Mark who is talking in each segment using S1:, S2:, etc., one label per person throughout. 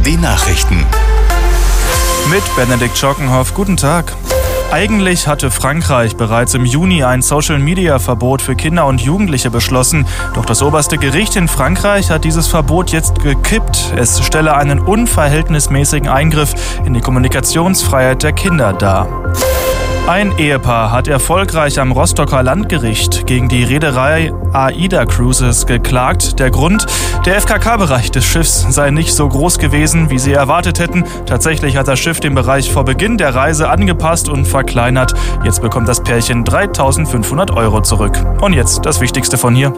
S1: Die Nachrichten.
S2: Mit Benedikt Schockenhoff, guten Tag. Eigentlich hatte Frankreich bereits im Juni ein Social-Media-Verbot für Kinder und Jugendliche beschlossen. Doch das oberste Gericht in Frankreich hat dieses Verbot jetzt gekippt. Es stelle einen unverhältnismäßigen Eingriff in die Kommunikationsfreiheit der Kinder dar. Ein Ehepaar hat erfolgreich am Rostocker Landgericht gegen die Reederei AIDA Cruises geklagt. Der Grund: der FKK-Bereich des Schiffs sei nicht so groß gewesen, wie sie erwartet hätten. Tatsächlich hat das Schiff den Bereich vor Beginn der Reise angepasst und verkleinert. Jetzt bekommt das Pärchen 3.500 € zurück. Und jetzt das Wichtigste von hier.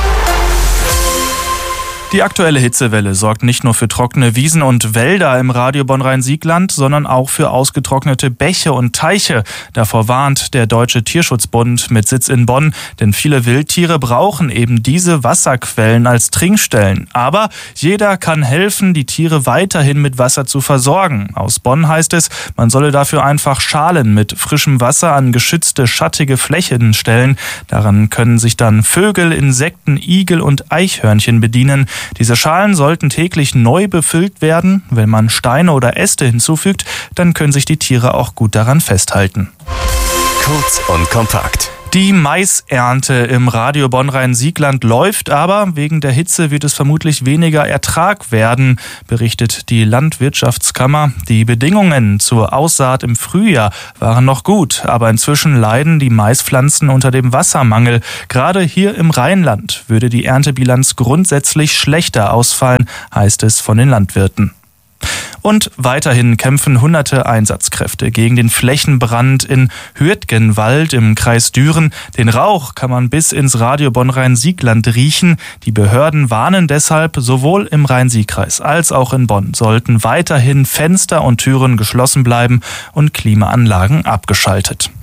S2: Die aktuelle Hitzewelle sorgt nicht nur für trockene Wiesen und Wälder im Radio Bonn-Rhein-Sieg-Land, sondern auch für ausgetrocknete Bäche und Teiche. Davor warnt der Deutsche Tierschutzbund mit Sitz in Bonn, denn viele Wildtiere brauchen eben diese Wasserquellen als Trinkstellen. Aber jeder kann helfen, die Tiere weiterhin mit Wasser zu versorgen. Aus Bonn heißt es, man solle dafür einfach Schalen mit frischem Wasser an geschützte, schattige Flächen stellen. Daran können sich dann Vögel, Insekten, Igel und Eichhörnchen bedienen. Diese Schalen sollten täglich neu befüllt werden. Wenn man Steine oder Äste hinzufügt, dann können sich die Tiere auch gut daran festhalten.
S1: Kurz und kompakt.
S2: Die Maisernte im Radio Bonn-Rhein-Sieg-Land läuft, aber wegen der Hitze wird es vermutlich weniger Ertrag werden, berichtet die Landwirtschaftskammer. Die Bedingungen zur Aussaat im Frühjahr waren noch gut, aber inzwischen leiden die Maispflanzen unter dem Wassermangel. Gerade hier im Rheinland würde die Erntebilanz grundsätzlich schlechter ausfallen, heißt es von den Landwirten. Und weiterhin kämpfen hunderte Einsatzkräfte gegen den Flächenbrand in Hürtgenwald im Kreis Düren. Den Rauch kann man bis ins Radio Bonn-Rhein-Sieg-Land riechen. Die Behörden warnen deshalb, sowohl im Rhein-Sieg-Kreis als auch in Bonn sollten weiterhin Fenster und Türen geschlossen bleiben und Klimaanlagen abgeschaltet.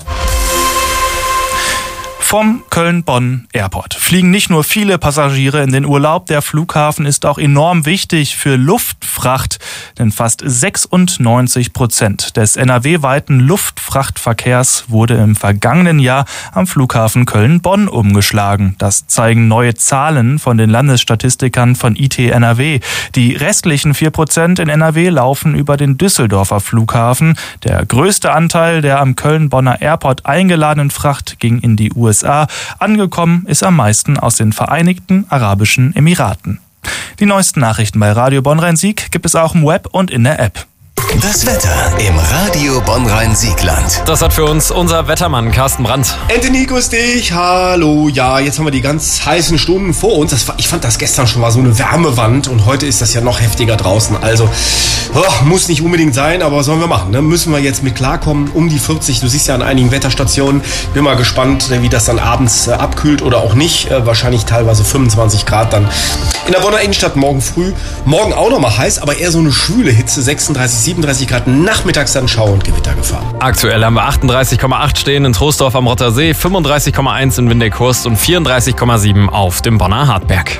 S2: Vom Köln-Bonn Airport fliegen nicht nur viele Passagiere in den Urlaub, der Flughafen ist auch enorm wichtig für Luftfracht, denn fast 96% des NRW-weiten Luftfrachtverkehrs wurde im vergangenen Jahr am Flughafen Köln-Bonn umgeschlagen. Das zeigen neue Zahlen von den Landesstatistikern von IT NRW. Die restlichen 4% in NRW laufen über den Düsseldorfer Flughafen. Der größte Anteil der am Köln-Bonner Airport eingeladenen Fracht ging in die USA. Angekommen ist am meisten aus den Vereinigten Arabischen Emiraten. Die neuesten Nachrichten bei Radio Bonn-Rhein-Sieg gibt es auch im Web und in der App.
S1: Das Wetter im Radio Bonn-Rhein-Sieg-Land.
S3: Das hat für uns unser Wettermann Carsten Brandt.
S4: Anthony, grüß dich. Hallo. Ja, jetzt haben wir die ganz heißen Stunden vor uns. Ich fand das gestern schon mal so eine Wärmewand und heute ist das ja noch heftiger draußen. Also, muss nicht unbedingt sein, aber was sollen wir machen? Ne? Müssen wir jetzt mit klarkommen. Um die 40, du siehst ja an einigen Wetterstationen. Bin mal gespannt, wie das dann abends abkühlt oder auch nicht. Wahrscheinlich teilweise 25 Grad dann in der Bonner Innenstadt morgen früh. Morgen auch noch mal heiß, aber eher so eine schwüle Hitze. 36, 37 Grad, nachmittags dann Schau- und Gewittergefahr.
S3: Aktuell haben wir 38,8 stehen in Troisdorf am Rottersee, 35,1 in Windeck-Hurst und 34,7 auf dem Bonner Hartberg.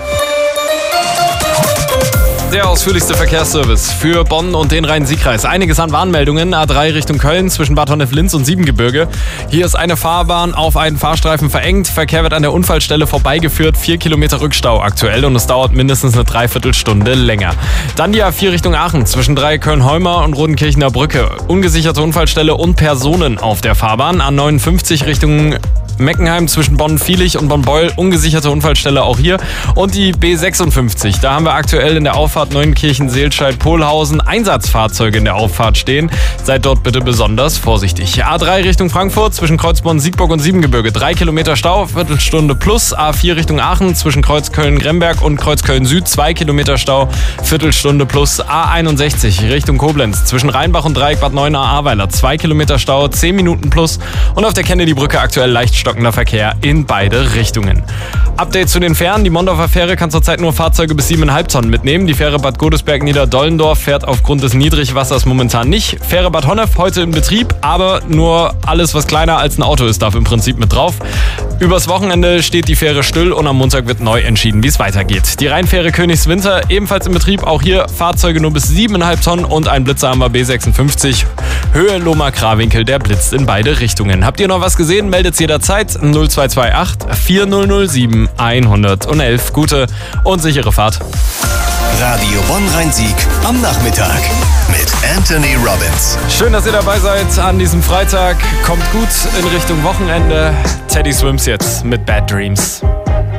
S3: Der ausführlichste Verkehrsservice für Bonn und den Rhein-Sieg-Kreis. Einiges an Warnmeldungen. A3 Richtung Köln zwischen Bad Honnef-Linz und Siebengebirge. Hier ist eine Fahrbahn auf einen Fahrstreifen verengt. Verkehr wird an der Unfallstelle vorbeigeführt. 4 Kilometer Rückstau aktuell und es dauert mindestens eine Dreiviertelstunde länger. Dann die A4 Richtung Aachen zwischen Köln-Holmer und Rodenkirchener Brücke. Ungesicherte Unfallstelle und Personen auf der Fahrbahn. A59 Richtung Meckenheim zwischen Bonn-Vielig und Bonn-Beul, ungesicherte Unfallstelle auch hier. Und die B56, da haben wir aktuell in der Auffahrt Neunkirchen-Seelscheid-Pohlhausen Einsatzfahrzeuge in der Auffahrt stehen. Seid dort bitte besonders vorsichtig. A3 Richtung Frankfurt zwischen Kreuzborn, Siegburg und Siebengebirge, 3 Kilometer Stau, Viertelstunde plus. A4 Richtung Aachen zwischen Kreuzköln-Gremberg und Kreuzköln-Süd, 2 Kilometer Stau, Viertelstunde plus. A61 Richtung Koblenz zwischen Rheinbach und Dreieck Bad Neuenahr-Ahrweiler, 2 Kilometer Stau, 10 Minuten plus. Und auf der Kennedy-Brücke aktuell leicht stockender Verkehr in beide Richtungen. Update zu den Fähren. Die Mondorfer Fähre kann zurzeit nur Fahrzeuge bis 7,5 Tonnen mitnehmen. Die Fähre Bad Godesberg-Niederdollendorf fährt aufgrund des Niedrigwassers momentan nicht. Fähre Bad Honnef heute in Betrieb, aber nur alles, was kleiner als ein Auto ist, darf im Prinzip mit drauf. Übers Wochenende steht die Fähre still und am Montag wird neu entschieden, wie es weitergeht. Die Rheinfähre Königswinter ebenfalls in Betrieb. Auch hier Fahrzeuge nur bis 7,5 Tonnen und ein Blitzer am B56. Höhe Lohmar-Krawinkel, der blitzt in beide Richtungen. Habt ihr noch was gesehen? Meldet's jederzeit 0228 4007 111. Gute und sichere Fahrt.
S1: Radio Bonn-Rhein-Sieg am Nachmittag mit Anthony Robbins.
S3: Schön, dass ihr dabei seid an diesem Freitag. Kommt gut in Richtung Wochenende. Teddy Swims jetzt mit Bad Dreams.